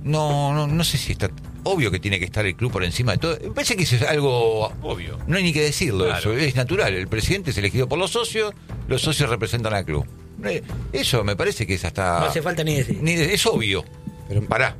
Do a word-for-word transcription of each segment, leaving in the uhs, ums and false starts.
no, no, no sé si está... Obvio que tiene que estar el club por encima de todo. Me parece que eso es algo... Obvio. No hay ni que decirlo, Claro. eso es natural. El presidente es elegido por los socios, los socios representan al club. Eh, Eso me parece que es hasta... No hace falta ni decir. Ni de- es obvio. Pero pará.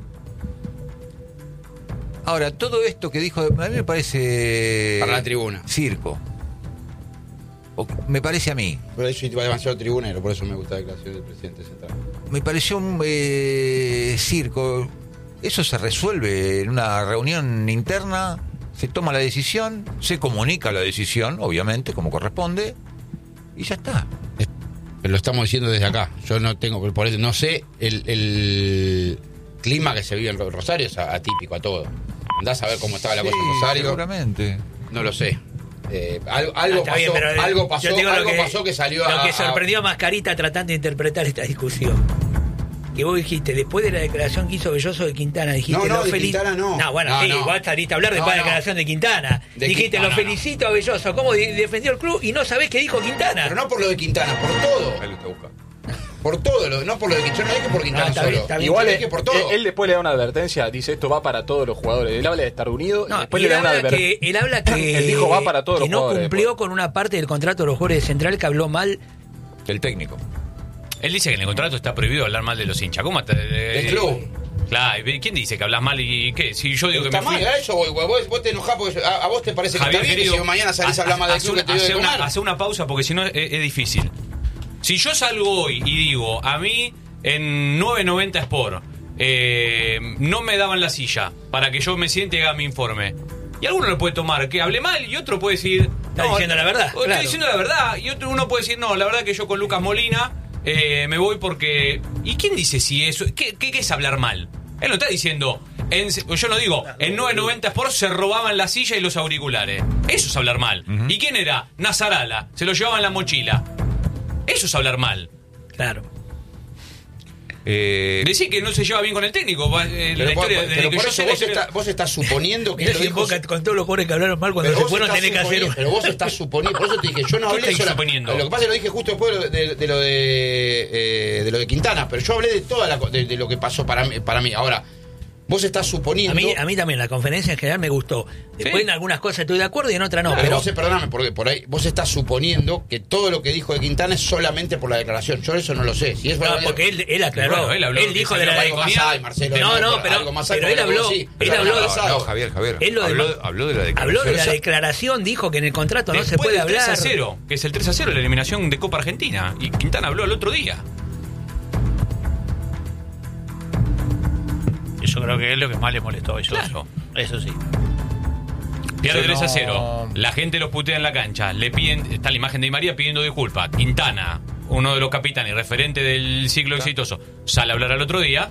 Ahora, todo esto que dijo, a mí me parece... Para la tribuna. Circo. O- me parece a mí. Por eso iba demasiado tribunero, por eso me gusta la declaración del presidente central. Me pareció un eh, circo. Eso se resuelve en una reunión interna, se toma la decisión, se comunica la decisión, obviamente, como corresponde, y ya está. Pero lo estamos diciendo desde acá. Yo no tengo, por eso no sé, el, el clima que se vive en Rosario es atípico a todo. Andás a ver cómo estaba la Sí, cosa en Rosario. seguramente. No lo sé. Eh, algo algo, Ah, está pasó, bien, pero, eh, algo pasó, yo te digo lo algo que- pasó que salió Lo a, que a- sorprendió a Mascarita tratando de interpretar esta discusión. Que vos dijiste, después de la declaración que hizo Belloso de Quintana, dijiste... No, no, lo de feliz- Quintana no. No, bueno, No, sí, no. vos saliste a hablar después No, de la no. declaración de Quintana. De dijiste, Quintana, lo no. felicito a Belloso, cómo de- defendió el club y no sabés qué dijo Quintana. Pero no por lo de Quintana, por todo. Ahí lo está buscando. Por todo, lo- no por lo de Quintana, no dije por Quintana No, está solo. bien, está bien. Igual Yo él, dije por todo. él- él después le da una advertencia, dice esto va para todos los jugadores. Él habla de estar unido y No, después y le él, da una habla que, advertencia. él habla que, Él dijo, va para todos que los no jugadores cumplió después. con una parte del contrato de los jugadores de Central, que habló mal. El técnico. Él dice que en el contrato está prohibido hablar mal de los hinchas. ¿Cómo está? Del club. Claro, ¿y ¿quién dice que hablas mal y qué? Si yo digo que Está me fui... mal, a eso voy, güey. Vos, vos te enojás porque a, a vos te parece que Javier, está bien querido, que si mañana salís a hablar más del hace club que una- te dio de hace una- comer. hace una pausa porque si no es, es difícil. Si yo salgo hoy y digo, a mí en nueve noventa Sport eh, no me daban la silla para que yo me siente y haga mi informe. Y alguno lo puede tomar que hable mal y otro puede decir... Está diciendo la verdad, o Estoy claro. diciendo la verdad. Y otro uno puede decir, no, la verdad que yo con Lucas Molina eh, me voy porque... ¿Y quién dice si eso? ¿Qué, qué, qué es hablar mal? Él no está diciendo... En, yo no digo, en nueve noventa Sport se robaban la silla y los auriculares. Eso es hablar mal. Ujú. ¿Y quién era? Nazarala. Se lo llevaban en la mochila. Eso es hablar mal. Claro. Eh, Decir que no se lleva bien con el técnico. va, eh, Pero, la por- historia, desde pero que por yo eso sé la vos, historia- está- vos estás suponiendo que Mirá lo si en dijo... Boca, con todos los jugadores que hablaron mal cuando Pero se vos, fueron estás tenés que hacer suponiendo, un... pero vos estás suponiendo, por eso te dije, yo no ¿Qué hablé estoy sola- suponiendo? Lo que pasa es que lo dije justo después de lo de, de lo de, eh, de lo de Quintana, pero yo hablé de toda la co- de, de lo que pasó para mí, para mí. Ahora, vos estás A suponiendo. mí, a mí también, la conferencia en general me gustó. Después Sí. en algunas cosas estoy de acuerdo y en otras no. pero Pero, vos, eh, perdóname, porque por ahí vos estás suponiendo que todo lo que dijo de Quintana es solamente por la declaración. Yo eso no lo sé. Si es no, verdad- porque él, él aclaró. Bueno, él habló él que dijo salió de la mal algo más Marcelo, hay, Marcelo. No, no, pero, algo más hay, pero él porque habló, sí, él pero habló, no, no, Javier, Javier. Él lo habló, demás- habló de la habló declaración. de la esa- declaración, dijo que en el contrato no se Después puede del tres hablar. a cero, que es el tres a cero, la eliminación de Copa Argentina. Y Quintana habló el otro día. Yo creo que es lo que más le molestó a Belloso. Claro. Eso sí. Pierde Yo tres a no- cero. La gente los putea en la cancha. Le piden, está la imagen de Di María pidiendo disculpas. Quintana, uno de los capitanes, referente del ciclo exitoso, sale a hablar al otro día.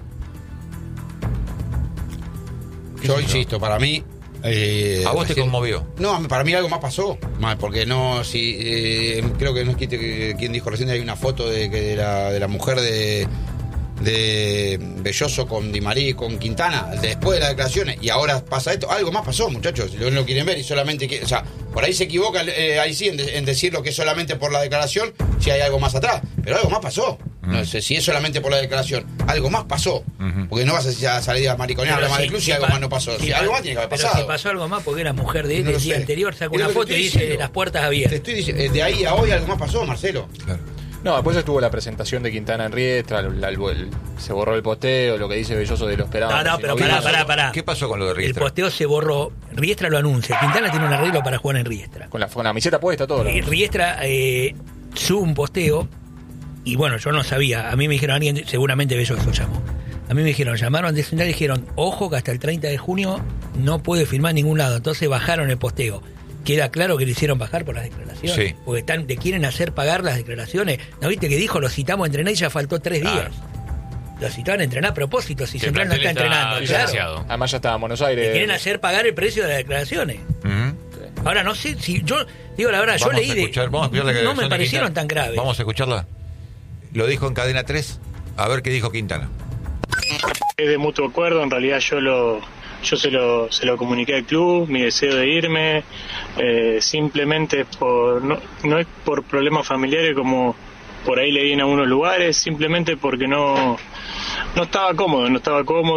Yo insisto, para mí. eh, ¿A vos te recién- conmovió? No, a mí- para mí algo más pasó. Mal, porque no, si eh, creo que no es que- quien dijo recién, hay una foto de que de la, de la mujer de de Belloso con Di María y con Quintana después de las declaraciones y ahora pasa esto. Algo más pasó, muchachos, si lo, lo quieren ver y solamente que, o sea, por ahí se equivoca eh, ahí sí en, de- en decir lo que es solamente por la declaración, si hay algo más atrás, pero algo más pasó. No sé si es solamente por la declaración, algo más pasó. Ujú. Porque no vas a salir a mariconear, Pero hablar más si- del club si si algo pa- más no pasó. si Si pa- algo más tiene que haber pero pasado. si pasó algo más porque la mujer de él No lo el día sé. anterior sacó Es una lo que foto y estoy dice diciendo. las puertas Te abiertas. estoy diciendo, eh, de ahí a hoy algo más pasó, Marcelo. Claro. No, después estuvo la presentación de Quintana en Riestra, el- el- el- se borró el posteo, lo que dice Belloso de lo esperado. No, no, pero pará, pará, pará. ¿Qué pasó con lo de El Riestra? posteo se borró. Riestra lo anuncia. Quintana tiene un arreglo para jugar en Riestra. Con la, con la camiseta puesta, todo. Y ¿no? Riestra eh, sube un posteo y bueno, yo no sabía. A mí me dijeron, alguien, seguramente Belloso llamó. A mí me dijeron, llamaron de Central y dijeron, ojo que hasta el treinta de junio no puede firmar en ningún lado. Entonces bajaron el posteo. Queda claro que le hicieron bajar por las declaraciones. Sí. Porque están, te quieren hacer pagar las declaraciones. ¿No viste que dijo? Lo citamos a entrenar y ya faltó tres días. Lo citaban a entrenar a propósito, si Que Central no el está plantel está entrenando. Claro. desgraciado. Además ya estaba en Buenos Le Aires. quieren hacer pagar el precio de las declaraciones. Ujú. Ahora no sé si yo digo la verdad, yo Vamos leí a de escuchar- vamos a escuchar la no declaración me de parecieron Quintana. tan graves. Vamos a escucharla. Lo dijo en Cadena tres. A ver qué dijo Quintana. Es de mutuo acuerdo, en realidad yo lo yo se lo se lo comuniqué al club, mi deseo de irme, eh, simplemente por no, no es por problemas familiares como por ahí leí en algunos lugares, simplemente porque no no estaba cómodo, no estaba cómodo.